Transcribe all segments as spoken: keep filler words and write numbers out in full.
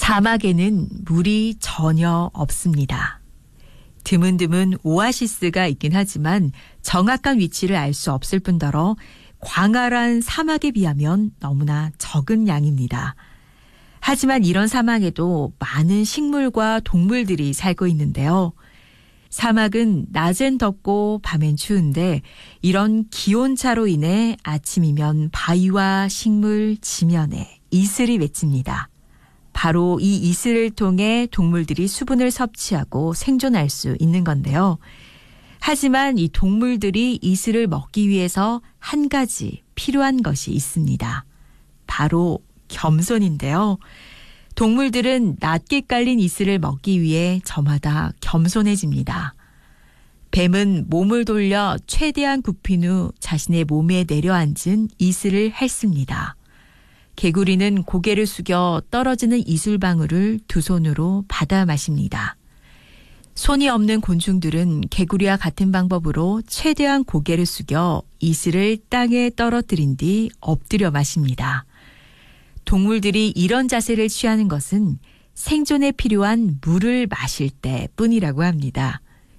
사막에는 물이 전혀 없습니다. 드문드문 오아시스가 있긴 하지만 정확한 위치를 알 수 없을 뿐더러 광활한 사막에 비하면 너무나 적은 양입니다. 하지만 이런 사막에도 많은 식물과 동물들이 살고 있는데요. 사막은 낮엔 덥고 밤엔 추운데 이런 기온차로 인해 아침이면 바위와 식물 지면에 이슬이 맺힙니다. 바로 이 이슬을 통해 동물들이 수분을 섭취하고 생존할 수 있는 건데요. 하지만 이 동물들이 이슬을 먹기 위해서 한 가지 필요한 것이 있습니다. 바로 겸손인데요. 동물들은 낮게 깔린 이슬을 먹기 위해 저마다 겸손해집니다. 뱀은 몸을 돌려 최대한 굽힌 후 자신의 몸에 내려앉은 이슬을 핥습니다. 개구리는 고개를 숙여 떨어지는 이슬방울을 두 손으로 받아 마십니다. 손이 없는 곤충들은 개구리와 같은 방법으로 최대한 고개를 숙여 이슬을 땅에 떨어뜨린 뒤 엎드려 마십니다. 동물들이 이런 자세를 취하는 것은 생존에 필요한 물을 마실 때뿐이라고 합니다.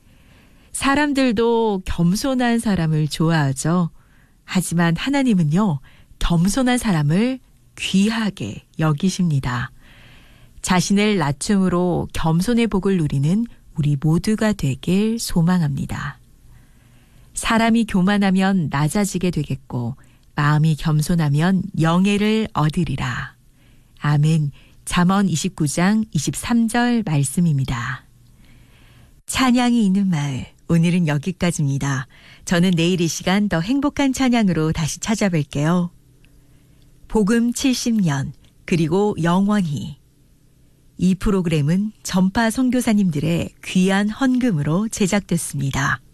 사람들도 겸손한 사람을 좋아하죠. 하지만 하나님은요, 겸손한 사람을 귀하게 여기십니다. 자신을 낮춤으로 겸손의 복을 누리는 우리 모두가 되길 소망합니다. 사람이 교만하면 낮아지게 되겠고 마음이 겸손하면 영예를 얻으리라. 아멘. 잠언 이십구 장 이십삼 절 말씀입니다. 찬양이 있는 마을, 오늘은 여기까지입니다. 저는 내일 이 시간 더 행복한 찬양으로 다시 찾아뵐게요. 복음 칠십 년, 그리고 영원히. 이 프로그램은 전파 선교사님들의 귀한 헌금으로 제작됐습니다.